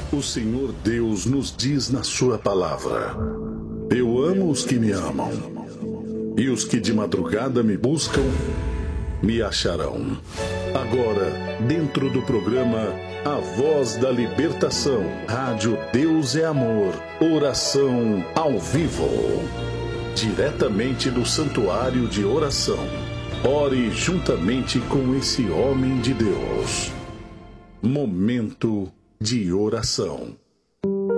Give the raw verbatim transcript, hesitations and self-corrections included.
O Senhor Deus nos diz na sua palavra: eu amo os que me amam, e os que de madrugada me buscam, me acharão. Agora, dentro do programa A Voz da Libertação, Rádio Deus é Amor, oração ao vivo. Diretamente do Santuário de Oração. Ore juntamente com esse homem de Deus. Momento de oração.